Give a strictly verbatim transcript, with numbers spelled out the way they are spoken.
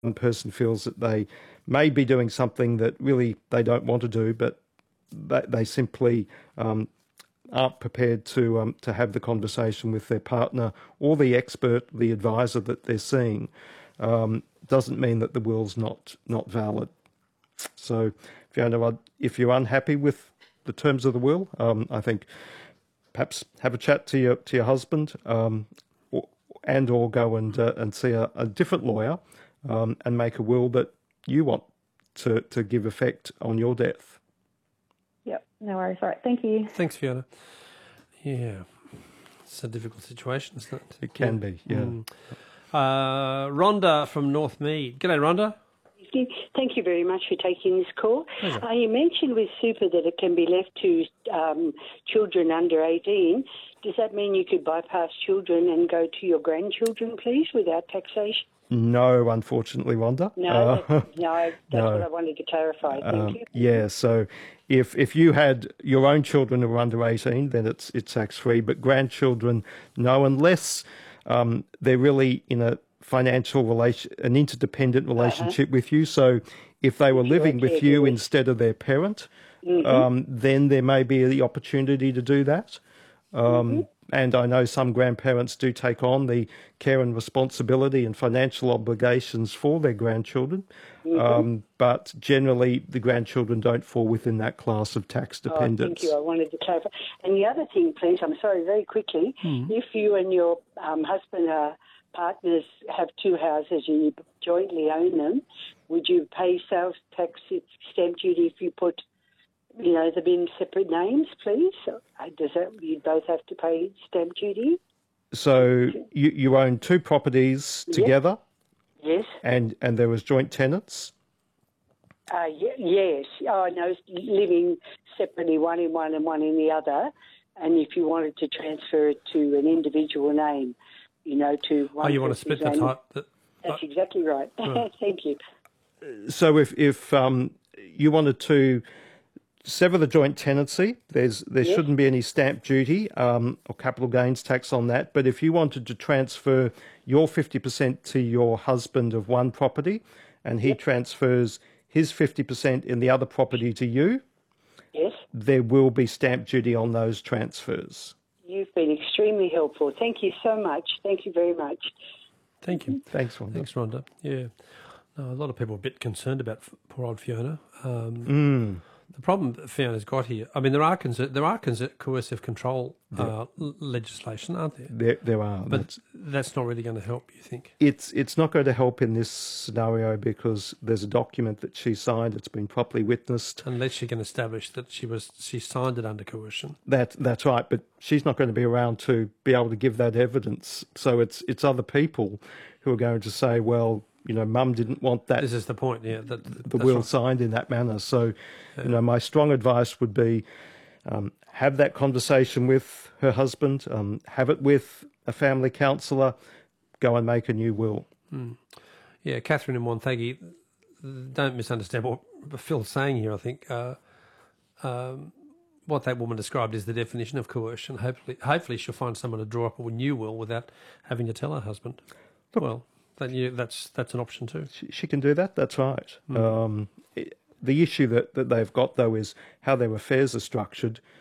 one person feels that they may be doing something that really they don't want to do, but they, they simply um, aren't prepared to um, to have the conversation with their partner or the expert, the advisor that they're seeing, um, doesn't mean that the will's not not valid. So, Fiona, if you're unhappy with the terms of the will, um, I think perhaps have a chat to your to your husband, um, or, and or go and uh, and see a, a different lawyer, um, and make a will that you want to to give effect on your death. Yep, no worries. All right, thank you. Thanks, Fiona. Yeah, it's a difficult situation, isn't it? It can yeah. be, yeah. Mm. Uh, Rhonda from Northmead. G'day, Rhonda. Thank you very much for taking this call. Uh, you mentioned with super that it can be left to um, children under eighteen. Does that mean you could bypass children and go to your grandchildren, please, without taxation? No, unfortunately, Rhonda. No, Uh, that's, no, that's no. what I wanted to clarify. Thank Um, you. yeah, so if if you had your own children who were under eighteen, then it's it's tax free. But grandchildren, no, unless um, they're really in a financial relation, an interdependent relationship uh-huh. with you. So if they were living with you instead of their parent, mm-hmm. um, then there may be the opportunity to do that. Um, mm-hmm. And I know some grandparents do take on the care and responsibility and financial obligations for their grandchildren. Mm-hmm. Um, but generally, the grandchildren don't fall within that class of tax dependence. Oh, thank you. I wanted to clarify. And the other thing, please, I'm sorry, very quickly, mm-hmm. if you and your um, husband are partners have two houses and you jointly own them, would you pay sales tax stamp duty if you put, you know, them in separate names, please? Does that, you both have to pay stamp duty? So you, you own two properties together? Yes. And, and there was joint tenants? Uh, y- yes. Oh, no, living separately, one in one and one in the other. And if you wanted to transfer it to an individual name, you know, to one. Oh, you want to split the type? That, That's exactly right. right. Thank you. So if if um, you wanted to sever the joint tenancy, there's there yes. shouldn't be any stamp duty um, or capital gains tax on that. But if you wanted to transfer your fifty percent to your husband of one property, and he yep. transfers his fifty percent in the other property to you, yes, there will be stamp duty on those transfers. You've been extremely helpful. Thank you so much. Thank you very much. Thank you. Thanks, Rhonda. Thanks, Rhonda. Yeah. No, a lot of people are a bit concerned about poor old Fiona. Um, mm. The problem that Fiona's got here, I mean, there are there are coercive control uh, legislation, aren't there? There, there are. But that's, that's not really going to help, you think? It's it's not going to help in this scenario because there's a document that she signed. It's been properly witnessed. Unless she can establish that she was she signed it under coercion. That that's right, but she's not going to be around to be able to give that evidence. So it's it's other people who are going to say, well, you know, Mum didn't want that. This is the point, yeah. That, the will right. signed in that manner. So, yeah. you know, my strong advice would be um, have that conversation with her husband, um, have it with a family counsellor, go and make a new will. Mm. Yeah, Catherine and Montague, don't misunderstand what Phil's saying here, I think. Uh, um, what that woman described is the definition of coercion. Hopefully, hopefully she'll find someone to draw up a new will without having to tell her husband. Look, well... Then you, that's that's an option too. She, she can do that. That's right. Mm. Um, it, the issue that, that they've got though is how their affairs are structured.